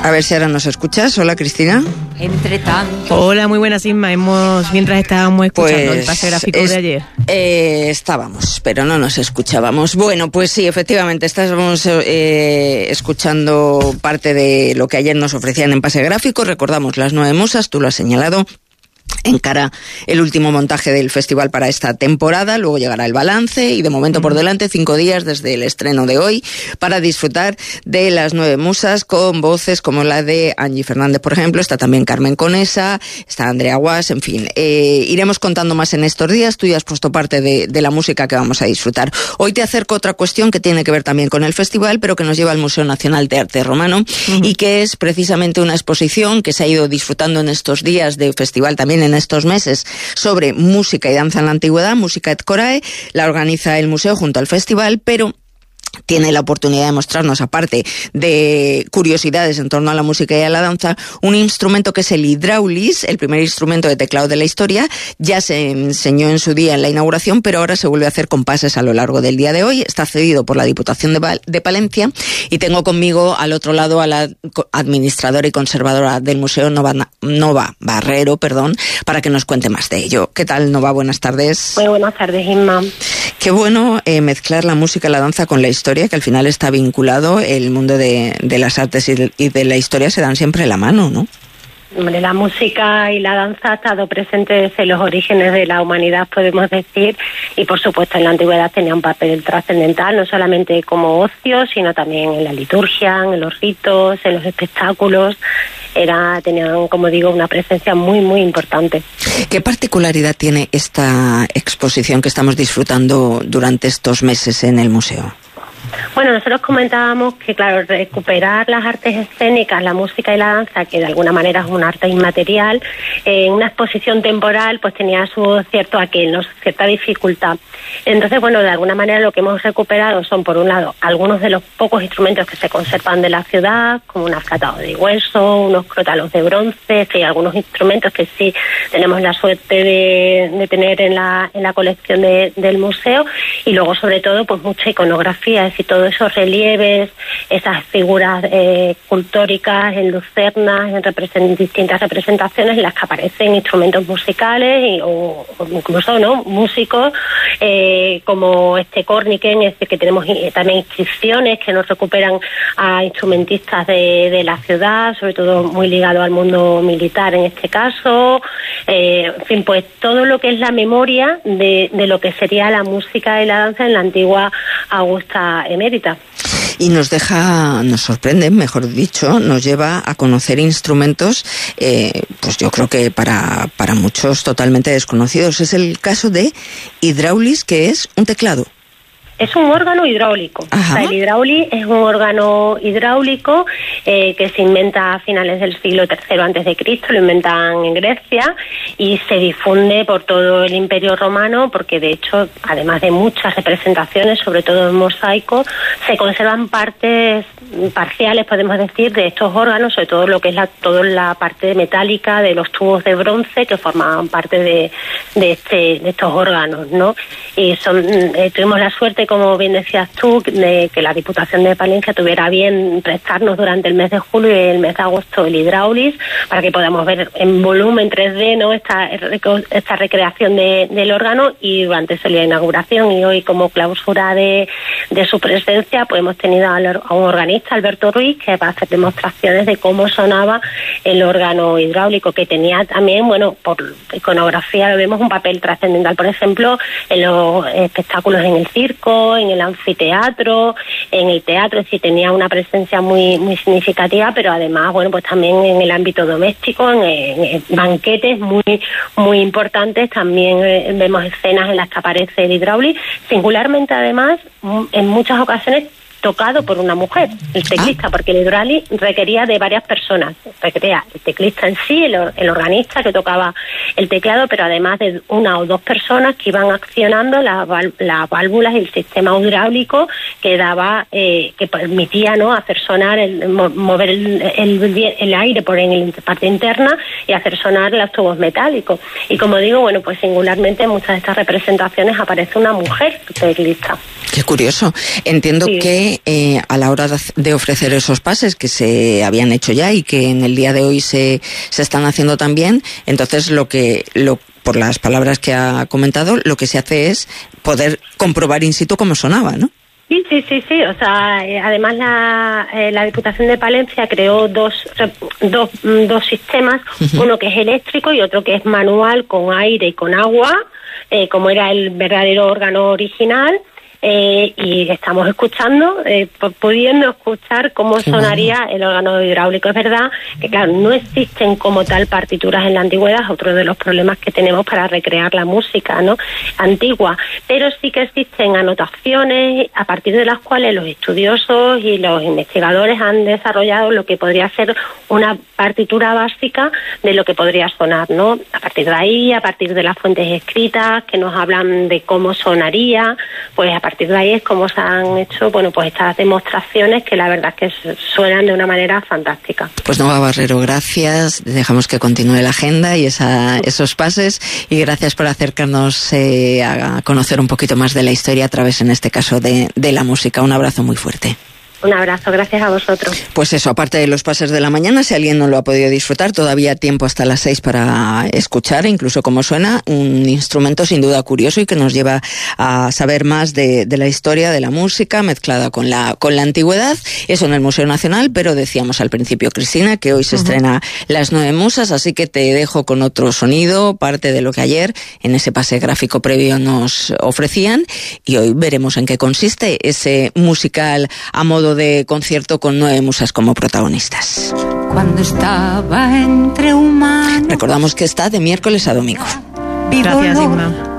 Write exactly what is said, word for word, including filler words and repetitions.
A ver si ahora nos escuchas. Hola, Cristina. Entre tanto. Hola, muy buenas, Inma. Hemos, mientras estábamos escuchando pues, el pase gráfico es, de ayer. Eh, estábamos, pero no nos escuchábamos. Bueno, pues sí, efectivamente, estábamos eh, escuchando parte de lo que ayer nos ofrecían en pase gráfico. Recordamos las nueve musas, tú lo has señalado. Encara el último montaje del festival para esta temporada, luego llegará el balance y de momento por delante cinco días desde el estreno de hoy para disfrutar de las nueve musas con voces como la de Angie Fernández, por ejemplo. Está también Carmen Conesa, está Andrea Guas, en fin. Eh, iremos contando más en estos días. Tú ya has puesto parte de, de la música que vamos a disfrutar. Hoy te acerco otra cuestión que tiene que ver también con el festival, pero que nos lleva al Museo Nacional de Arte Romano uh-huh. y que es precisamente una exposición que se ha ido disfrutando en estos días de festival, también en estos meses, sobre música y danza en la antigüedad, Música et Corae. La organiza el museo junto al festival, pero tiene la oportunidad de mostrarnos, aparte de curiosidades en torno a la música y a la danza, un instrumento que es el hidráulis, el primer instrumento de teclado de la historia. Ya se enseñó en su día en la inauguración, pero ahora se vuelve a hacer con pases a lo largo del día de hoy. Está cedido por la Diputación de, Val- de Palencia y tengo conmigo al otro lado a la administradora y conservadora del museo, Nova, Nova Barrero, perdón, para que nos cuente más de ello. ¿Qué tal, Nova? Buenas tardes. Muy buenas tardes, Inma. Qué bueno eh, mezclar la música y la danza con la historia, que al final está vinculado. El mundo de, de las artes y de, y de la historia se dan siempre la mano, ¿no? Hombre, la música y la danza ha estado presente desde los orígenes de la humanidad, podemos decir, y por supuesto en la antigüedad tenía un papel trascendental, no solamente como ocio, sino también en la liturgia, en los ritos, en los espectáculos. Era, tenían, como digo, una presencia muy, muy importante. ¿Qué particularidad tiene esta exposición que estamos disfrutando durante estos meses en el museo? Bueno, nosotros comentábamos que, claro, recuperar las artes escénicas, la música y la danza, que de alguna manera es un arte inmaterial, en eh, una exposición temporal, pues tenía su cierto aquel, ¿no? Cierta dificultad. Entonces, bueno, de alguna manera lo que hemos recuperado son, por un lado, algunos de los pocos instrumentos que se conservan de la ciudad, como un aflatado de hueso, unos crótalos de bronce, y algunos instrumentos que sí tenemos la suerte de, de tener en la, en la colección de, del museo, y luego, sobre todo, pues mucha iconografía, es decir, todos esos relieves, esas figuras eh, escultóricas en lucernas, en represent- distintas representaciones en las que aparecen instrumentos musicales y, o, o incluso no músicos eh, como este Corniken, este que tenemos eh, también inscripciones que nos recuperan a instrumentistas de, de la ciudad, sobre todo muy ligado al mundo militar en este caso. Eh, en fin, pues todo lo que es la memoria de, de lo que sería la música y la danza en la antigua Augusta emérita. Y nos deja, nos sorprende, mejor dicho, nos lleva a conocer instrumentos, eh, pues yo creo que para, para muchos totalmente desconocidos. Es el caso de hidráulis, que es un teclado. Es un órgano hidráulico. O sea, el hidráulis es un órgano hidráulico eh, que se inventa a finales del siglo tercero antes de Cristo, lo inventan en Grecia y se difunde por todo el Imperio Romano porque, de hecho, además de muchas representaciones, sobre todo en mosaico, se conservan partes parciales, podemos decir, de estos órganos, sobre todo lo que es la, toda la parte metálica de los tubos de bronce que formaban parte de, de, este, de estos órganos, ¿no? Y son, eh, tuvimos la suerte, como bien decías tú, de que la Diputación de Palencia tuviera bien prestarnos durante el mes de julio y el mes de agosto el hidráulis para que podamos ver en volumen tres D, ¿no?, esta, esta recreación de, del órgano, y durante eso la inauguración y hoy como clausura de, de su presencia pues hemos tenido a un organista, Alberto Ruiz, que va a hacer demostraciones de cómo sonaba el órgano hidráulico, que tenía también, bueno, por iconografía lo vemos, un papel trascendental, por ejemplo, en los espectáculos en el circo, en el anfiteatro, en el teatro, es decir, tenía una presencia muy muy significativa, pero además, bueno, pues también en el ámbito doméstico, en, en banquetes muy muy importantes, también eh, vemos escenas en las que aparece el hidráulis, singularmente además, en muchas ocasiones tocado por una mujer, el teclista, ah. porque el hidráulis requería de varias personas, requería el teclista en sí, el, el organista que tocaba el teclado, pero además de una o dos personas que iban accionando las la válvulas y el sistema hidráulico que daba, eh, que permitía, ¿no?, hacer sonar, el, mover el, el, el aire por en la parte interna y hacer sonar los tubos metálicos. Y como digo, bueno, pues singularmente en muchas de estas representaciones aparece una mujer teclista. Qué curioso. Entiendo sí. que que eh, a la hora de ofrecer esos pases que se habían hecho ya y que en el día de hoy se, se están haciendo también, entonces lo que lo por las palabras que ha comentado, lo que se hace es poder comprobar in situ cómo sonaba, ¿no? Sí, sí, sí, sí. O sea, eh, además la, eh, la Diputación de Palencia creó dos, dos, dos sistemas, uh-huh. uno que es eléctrico y otro que es manual, con aire y con agua, eh, como era el verdadero órgano original. Eh, y estamos escuchando, eh, pudiendo escuchar cómo sonaría el órgano hidráulico. Es verdad que, claro, no existen como tal partituras en la antigüedad, otro de los problemas que tenemos para recrear la música, ¿no?, antigua, pero sí que existen anotaciones a partir de las cuales los estudiosos y los investigadores han desarrollado lo que podría ser una partitura básica de lo que podría sonar, ¿no? A partir de ahí, a partir de las fuentes escritas que nos hablan de cómo sonaría, pues a partir A partir de ahí es como se han hecho, bueno, pues estas demostraciones que la verdad es que suenan de una manera fantástica. Pues Nova Barrero, gracias. Dejamos que continúe la agenda y esa, esos pases, y gracias por acercarnos eh, a conocer un poquito más de la historia a través, en este caso, de, de la música. Un abrazo muy fuerte. Un abrazo, gracias a vosotros. Pues eso, aparte de los pases de la mañana, si alguien no lo ha podido disfrutar, todavía tiempo hasta las seis para escuchar, incluso cómo suena, un instrumento sin duda curioso y que nos lleva a saber más de, de la historia de la música mezclada con la, con la antigüedad. Eso en el Museo Nacional, pero decíamos al principio, Cristina, que hoy se uh-huh. estrena Las Nueve Musas, así que te dejo con otro sonido, parte de lo que ayer en ese pase gráfico previo nos ofrecían, y hoy veremos en qué consiste ese musical a modo de concierto con nueve musas como protagonistas. Cuando estaba entre humanos. Recordamos que está de miércoles a domingo. Gracias, Inma.